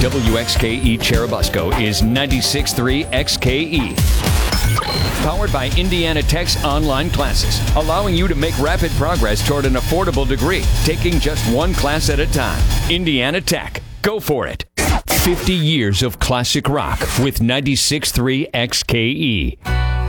WXKE Cherubusco is 96.3 XKE. Powered by Indiana Tech's online classes, allowing you to make rapid progress toward an affordable degree, taking just one class at a time. Indiana Tech. Go for it. 50 years of classic rock with 96.3 XKE.